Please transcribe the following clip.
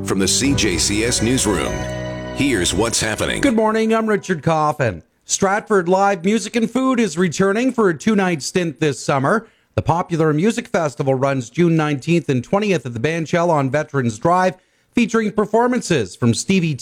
From the CJCS Newsroom, here's what's happening. Good morning, I'm Richard Coffin. Stratford Live Music and Food is returning for a 2-night stint this summer. The popular music festival runs June 19th and 20th at the Bandshell on Veterans Drive, featuring performances from Stevie